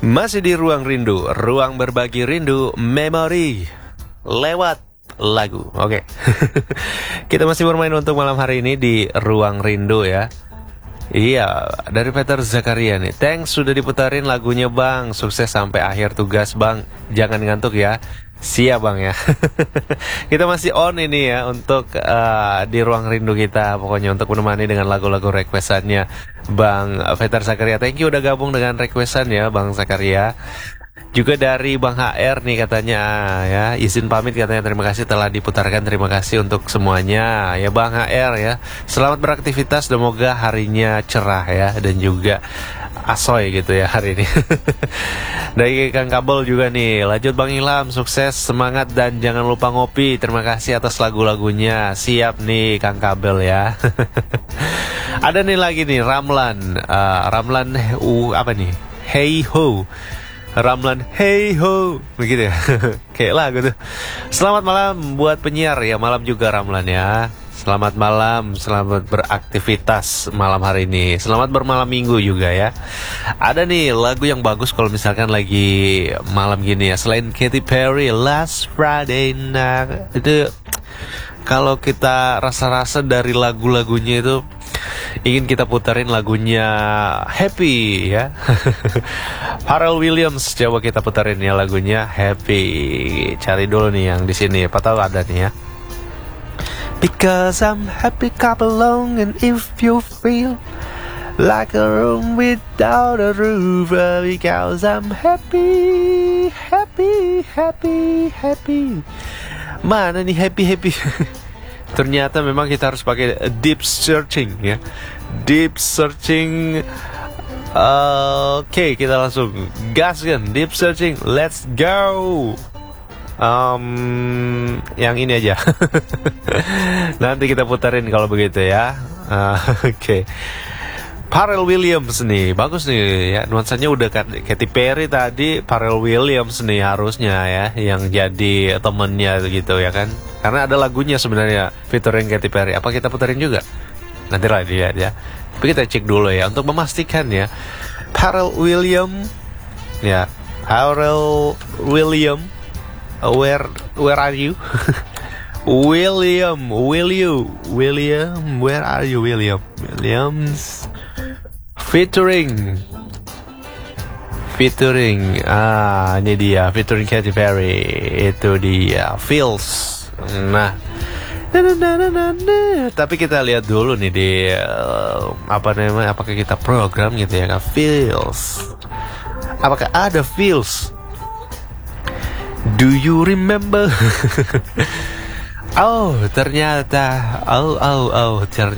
Masih di Ruang Rindu, ruang berbagi rindu, memori lewat lagu. Oke. Kita masih bermain untuk malam hari ini di Ruang Rindu ya. Iya, dari Peter Zakaria nih. Thanks sudah diputarin lagunya bang. Sukses sampai akhir tugas bang. Jangan ngantuk ya. Siap bang ya. Kita masih on ini ya untuk di Ruang Rindu kita. Pokoknya untuk menemani dengan lagu-lagu requestannya Bang Peter Zakaria. Thank you udah gabung dengan requestan ya Bang Zakaria. Juga dari Bang HR nih katanya ya, izin pamit katanya, terima kasih telah diputarkan, terima kasih untuk semuanya ya Bang HR ya. Selamat beraktivitas, semoga harinya cerah ya, dan juga asoy gitu ya hari ini. Dari Kang Kabel juga nih, lanjut Bang Ilham, sukses, semangat, dan jangan lupa ngopi. Terima kasih atas lagu-lagunya. Siap nih Kang Kabel ya. Ada nih lagi nih Ramlan, Ramlan apa nih? Hey ho, Ramlan hey ho, begitu ya. Kayak lagu tuh. Selamat malam buat penyiar ya, malam juga Ramlan ya. Selamat malam, selamat beraktivitas malam hari ini. Selamat bermalam minggu juga ya. Ada nih lagu yang bagus kalau misalkan lagi malam gini ya. Selain Katy Perry, Last Friday Night, itu kalau kita rasa-rasa dari lagu-lagunya itu ingin kita putarin lagunya Happy ya. Pharrell Williams, coba kita putarin ya lagunya Happy. Cari dulu nih yang di sini, apa tahu ada nih ya. Because I'm happy, clap along, and if you feel like a room without a roof, because I'm happy, happy, happy, happy. Mana nih happy, happy? Ternyata memang kita harus pakai deep searching ya. Deep searching. Oke, kita langsung gas kan. Deep searching, let's go. Yang ini aja. Nanti kita putarin kalau begitu ya. Oke. Pharrell Williams nih, bagus nih ya. Nuansanya udah Katy Perry tadi, Pharrell Williams nih harusnya ya yang jadi temennya gitu ya kan. Karena ada lagunya sebenarnya featuring Katy Perry. Apa kita putarin juga? Nanti lah dilihat ya. Tapi kita cek dulu ya untuk memastikan ya. Pharrell Williams ya. Pharrell Williams, where are you? William, where are you, William? Williams featuring, ini dia featuring Katy Perry, itu dia Feels. Nah, tapi kita lihat dulu nih di apa namanya, apakah kita program gitu ya kan, Feels. Apakah ada Feels? Do you remember? Oh, ternyata ternyata